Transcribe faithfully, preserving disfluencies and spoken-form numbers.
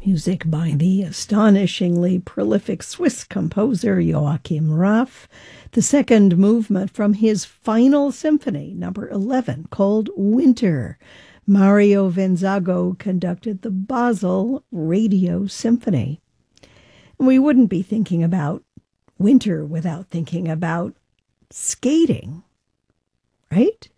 Music by the astonishingly prolific Swiss composer Joachim Raff. The second movement from his final symphony, number eleven, called Winter. Mario Venzago conducted the Basel Radio Symphony. And we wouldn't be thinking about winter without thinking about skating, right?